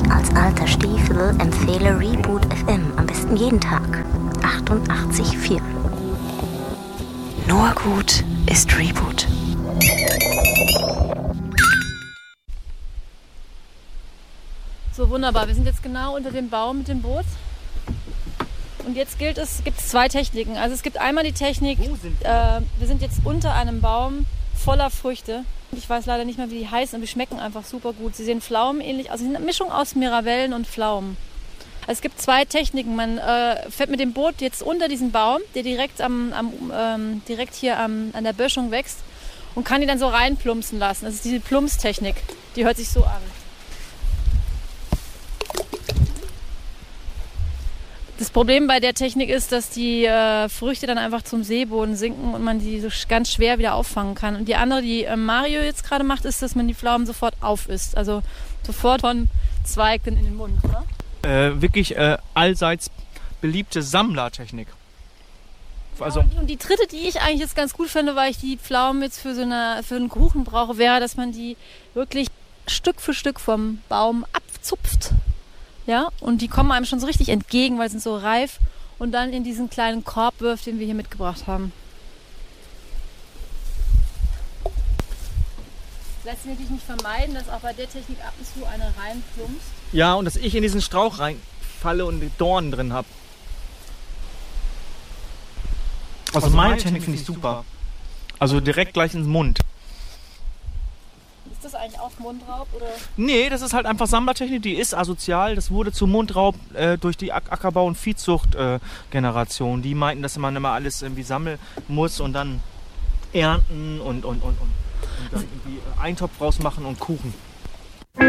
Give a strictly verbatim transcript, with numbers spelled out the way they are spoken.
Als alter Stiefel empfehle Reboot F M am besten jeden Tag. achtundachtzig Komma vier. Nur gut ist Reboot. So, wunderbar. Wir sind jetzt genau unter dem Baum mit dem Boot. Und jetzt gilt es, gibt es zwei Techniken. Also es gibt einmal die Technik, sind wir? Äh, wir sind jetzt unter einem Baum voller Früchte. Ich weiß leider nicht mehr, wie die heißen, und die schmecken einfach super gut. Sie sehen pflaumenähnlich aus. Sie sind eine Mischung aus Miravellen und Pflaumen. Also es gibt zwei Techniken. Man äh, fährt mit dem Boot jetzt unter diesen Baum, der direkt, am, am, ähm, direkt hier am, an der Böschung wächst, und kann die dann so reinplumpsen lassen. Das ist diese Plumpstechnik. Die hört sich so an. Das Problem bei der Technik ist, dass die äh, Früchte dann einfach zum Seeboden sinken und man die so ganz schwer wieder auffangen kann. Und die andere, die äh, Mario jetzt gerade macht, ist, dass man die Pflaumen sofort aufisst. Also sofort von Zweig in den Mund. Ne? Äh, wirklich äh, allseits beliebte Sammlertechnik. Also ja, und, die, und die dritte, die ich eigentlich jetzt ganz gut finde, weil ich die Pflaumen jetzt für so eine, für einen Kuchen brauche, wäre, dass man die wirklich Stück für Stück vom Baum abzupft. Ja, und die kommen einem schon so richtig entgegen, weil sie sind so reif, und dann in diesen kleinen Korb wirft, den wir hier mitgebracht haben. Lässt sich natürlich nicht vermeiden, dass auch bei der Technik ab und zu eine reinplumpst. Ja, und dass ich in diesen Strauch reinfalle und die Dornen drin habe. Also, also meine Technik finde ich super. Also direkt gleich ins Mund. Ist das eigentlich auch Mundraub, oder? Nee, das ist halt einfach Sammlertechnik, die ist asozial. Das wurde zu Mundraub äh, durch die Ackerbau- und Viehzucht-Generation. Äh, die meinten, dass man immer alles irgendwie sammeln muss und dann ernten und, und, und, und, und dann irgendwie Eintopf rausmachen und Kuchen.